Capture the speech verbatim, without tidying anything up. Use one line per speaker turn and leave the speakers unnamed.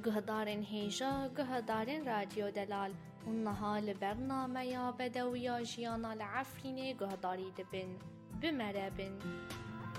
گهدارن هیجا گهدارن رادیو دلال اونها لبرنامه یا بدویا جیانا لعفرین گهداری دبن بمربن